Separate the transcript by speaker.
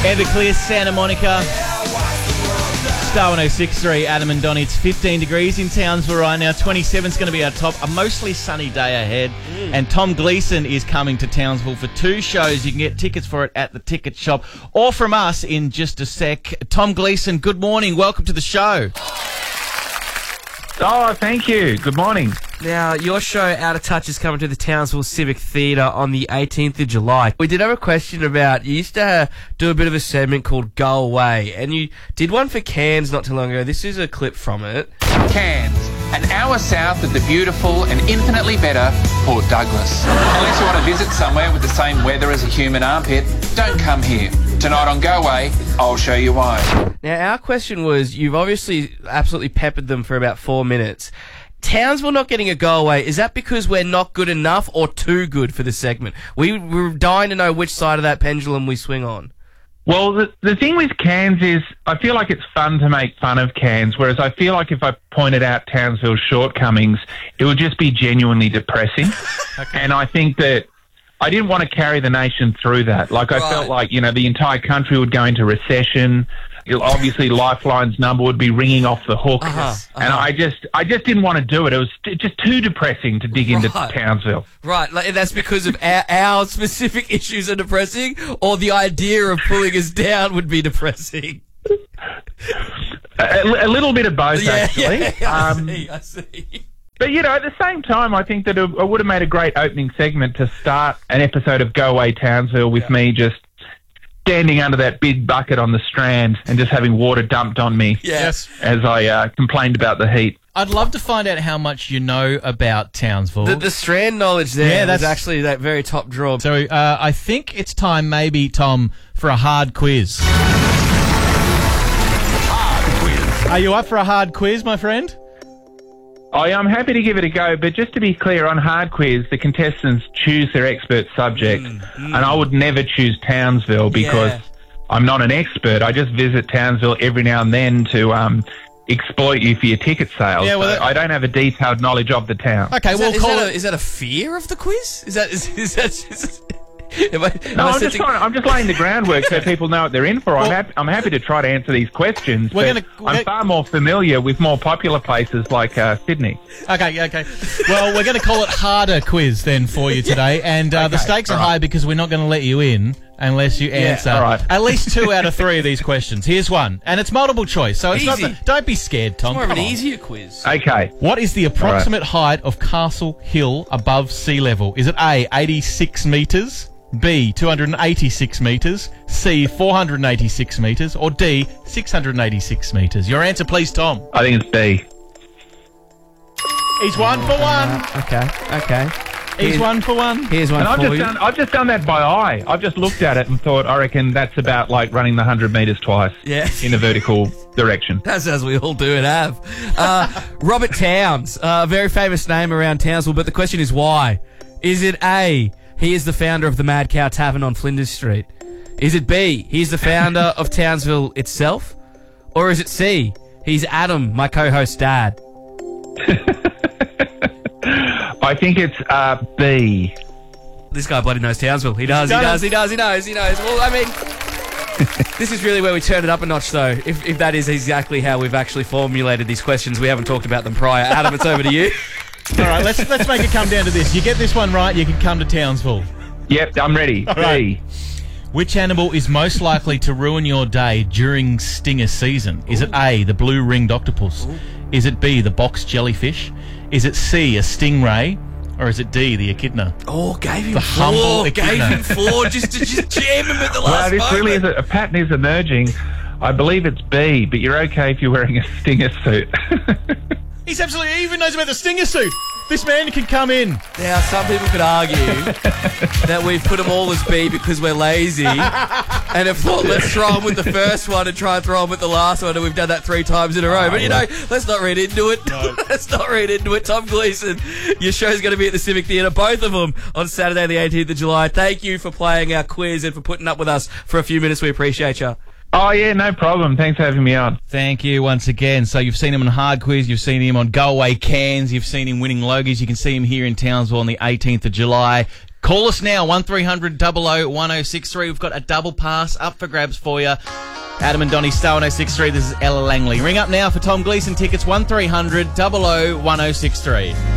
Speaker 1: Everclear, Santa Monica. Star 106.3, Adam and Donny. It's 15 degrees in Townsville right now. 27 is going to be our top. A mostly sunny day ahead. And Tom Gleeson is coming to Townsville for 2 shows. You can get tickets for it at the ticket shop or from us in just a sec. Tom Gleeson, good morning. Welcome to the show.
Speaker 2: Oh, thank you. Good morning.
Speaker 3: Now, your show, Out of Touch, is coming to the Townsville Civic Theatre on the 18th of July. We did have a question about, you used to do a bit of a segment called Go Away, and you did one for Cairns not too long ago. This is a clip from it.
Speaker 4: Cairns, an hour south of the beautiful and infinitely better Port Douglas. Unless you want to visit somewhere with the same weather as a human armpit, don't come here. Tonight on Go Away, I'll show you why.
Speaker 3: Now, our question was, you've obviously absolutely peppered them for about 4 minutes. Townsville not getting a go away, is that because we're not good enough or too good for this segment? We're dying to know which side of that pendulum we swing on.
Speaker 2: Well, the thing with Cairns is I feel like it's fun to make fun of Cairns, whereas I feel like if I pointed out Townsville's shortcomings, it would just be genuinely depressing. Okay. And I think that I didn't want to carry the nation through that. Like, I felt like, you know, the entire country would go into recession. Obviously, Lifeline's number would be ringing off the hook. And I just didn't want to do it. It was just too depressing to dig into Townsville.
Speaker 3: Right, like, that's because of our specific issues are depressing, or the idea of pulling us down would be depressing?
Speaker 2: A little bit of both, actually.
Speaker 3: I see.
Speaker 2: But, you know, at the same time, I think that it would have made a great opening segment to start an episode of Go Away Townsville with me just standing under that big bucket on the Strand and just having water dumped on me as I complained about the heat.
Speaker 1: I'd love to find out how much you know about Townsville.
Speaker 3: The Strand knowledge there that's actually that very top drawer.
Speaker 1: So I think it's time maybe, Tom, for a hard quiz.
Speaker 2: Hard quiz.
Speaker 1: Are you up for a hard quiz, my friend?
Speaker 2: I'm happy to give it a go, but just to be clear, on hard quiz, the contestants choose their expert subject, and I would never choose Townsville because I'm not an expert. I just visit Townsville every now and then to exploit you for your ticket sales. Yeah, well, so I don't have a detailed knowledge of the town.
Speaker 1: Okay,
Speaker 3: is that a fear of the quiz? Is that
Speaker 2: I'm just laying the groundwork so people know what they're in for. I'm happy to try to answer these questions, but I'm far more familiar with more popular places like Sydney.
Speaker 1: Okay. Well, we're going to call it harder quiz then for you today, and the stakes are high because we're not going to let you in unless you answer at least 2 out of 3 of these questions. Here's one, and it's multiple choice, so it's
Speaker 3: easy.
Speaker 1: Don't be scared, Tom.
Speaker 3: It's more of an easier quiz.
Speaker 2: Okay.
Speaker 1: What is the approximate height of Castle Hill above sea level? Is it A, 86 metres, B, 286 metres, C, 486 metres, or D, 686 metres? Your answer, please, Tom.
Speaker 2: I think it's B.
Speaker 1: He's 1 for 1.
Speaker 3: Okay.
Speaker 1: He's 1 for 1.
Speaker 3: Here's one for you.
Speaker 2: I've just done that by eye. I've just looked at it and thought, I reckon that's about like running the 100 metres twice in the vertical direction.
Speaker 3: That's as we all do and have. Robert Towns, a very famous name around Townsville, but the question is why? Is it A, he is the founder of the Mad Cow Tavern on Flinders Street? Is it B, he's the founder of Townsville itself? Or is it C, he's Adam, my co-host's dad?
Speaker 2: I think it's B.
Speaker 3: This guy bloody knows Townsville. He knows. Well, I mean, this is really where we turn it up a notch, though. If that is exactly how we've actually formulated these questions, we haven't talked about them prior. Adam, it's over to you.
Speaker 1: All right, let's make it come down to this. You get this one right, you can come to Townsville.
Speaker 2: Yep, I'm ready.
Speaker 1: All right. Which animal is most likely to ruin your day during stinger season? Is it A, the blue-ringed octopus? Is it B, the box jellyfish? Is it C, a stingray? Or is it D, the echidna?
Speaker 3: Oh, gave him
Speaker 1: the
Speaker 3: four.
Speaker 1: Humble
Speaker 3: gave him 4 just to jam him at the last moment.
Speaker 2: This really is a pattern is emerging. I believe it's B, but you're okay if you're wearing a stinger suit.
Speaker 1: He even knows about the stinger suit. This man can come in.
Speaker 3: Now, some people could argue that we've put them all as B because we're lazy and have thought, let's try them with the first one and try and throw them with the last one, and we've done that 3 times in a row. But, you know, let's not read into it. No. Let's not read into it. Tom Gleeson, your show's going to be at the Civic Theatre, both of them on Saturday the 18th of July. Thank you for playing our quiz and for putting up with us for a few minutes. We appreciate you.
Speaker 2: Oh, yeah, no problem. Thanks for having me on.
Speaker 1: Thank you once again. So you've seen him on Hard Quiz, you've seen him on Go Away Cairns, you've seen him winning Logies. You can see him here in Townsville on the 18th of July. Call us now, 1300 00 1063. We've got a double pass up for grabs for you. Adam and Donnie, Star 1063. This is Ella Langley. Ring up now for Tom Gleeson tickets, 1300 00 1063.